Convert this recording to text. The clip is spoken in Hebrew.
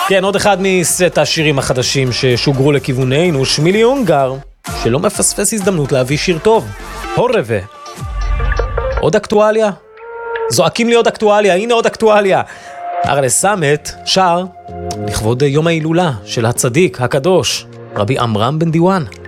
כן, עוד אחד מסט השירים החדשים ששוגרו לכיווננו, שמילי הונגר, שלא מפספס הזדמנות להביא שיר טוב. הורבה. עוד אקטואליה? זועקים לי עוד אקטואליה, הנה עוד אקטואליה. ארלה סמט שר לכבוד יום ההילולה של הצדיק הקדוש, רבי עמרם בן דיואן.